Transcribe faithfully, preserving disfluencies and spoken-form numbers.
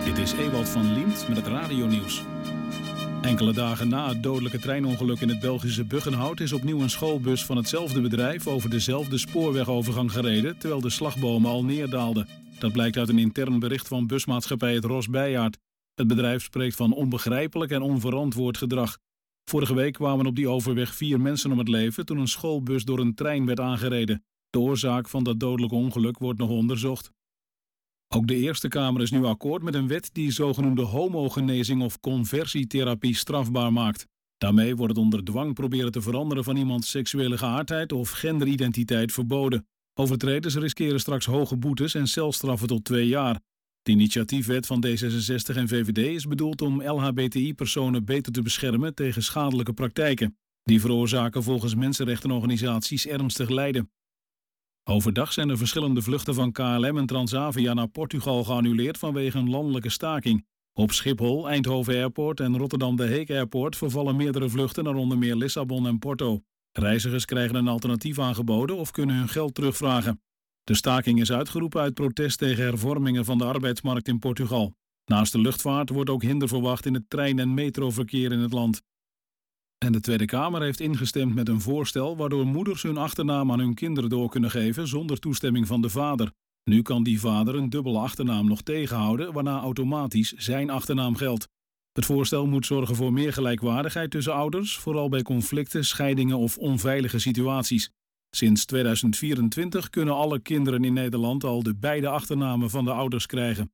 Dit is Ewald van Liemt met het radionieuws. Enkele dagen na het dodelijke treinongeluk in het Belgische Buggenhout is opnieuw een schoolbus van hetzelfde bedrijf over dezelfde spoorwegovergang gereden, terwijl de slagbomen al neerdaalden. Dat blijkt uit een intern bericht van busmaatschappij het Ros Beiaert. Het bedrijf spreekt van onbegrijpelijk en onverantwoord gedrag. Vorige week kwamen op die overweg vier mensen om het leven toen een schoolbus door een trein werd aangereden. De oorzaak van dat dodelijke ongeluk wordt nog onderzocht. Ook de Eerste Kamer is nu akkoord met een wet die zogenoemde homogenezing of conversietherapie strafbaar maakt. Daarmee wordt het onder dwang proberen te veranderen van iemands seksuele geaardheid of genderidentiteit verboden. Overtreders riskeren straks hoge boetes en celstraffen tot twee jaar. De initiatiefwet van D zesenzestig en V V D is bedoeld om L H B T I-personen beter te beschermen tegen schadelijke praktijken. Die veroorzaken volgens mensenrechtenorganisaties ernstig lijden. Overdag zijn er verschillende vluchten van K L M en Transavia naar Portugal geannuleerd vanwege een landelijke staking. Op Schiphol, Eindhoven Airport en Rotterdam De Heek Airport vervallen meerdere vluchten naar onder meer Lissabon en Porto. Reizigers krijgen een alternatief aangeboden of kunnen hun geld terugvragen. De staking is uitgeroepen uit protest tegen hervormingen van de arbeidsmarkt in Portugal. Naast de luchtvaart wordt ook hinder verwacht in het trein- en metroverkeer in het land. En de Tweede Kamer heeft ingestemd met een voorstel waardoor moeders hun achternaam aan hun kinderen door kunnen geven zonder toestemming van de vader. Nu kan die vader een dubbele achternaam nog tegenhouden, waarna automatisch zijn achternaam geldt. Het voorstel moet zorgen voor meer gelijkwaardigheid tussen ouders, vooral bij conflicten, scheidingen of onveilige situaties. Sinds tweeduizend vierentwintig kunnen alle kinderen in Nederland al de beide achternamen van de ouders krijgen.